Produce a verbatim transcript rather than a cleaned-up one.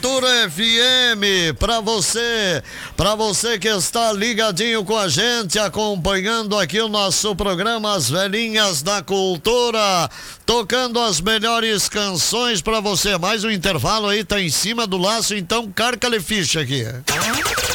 Cultura F M, para você, para você que está ligadinho com a gente, acompanhando aqui o nosso programa As Velhinhas da Cultura, tocando as melhores canções para você. Mais um intervalo aí, tá em cima do laço, então carca-lhe ficha aqui.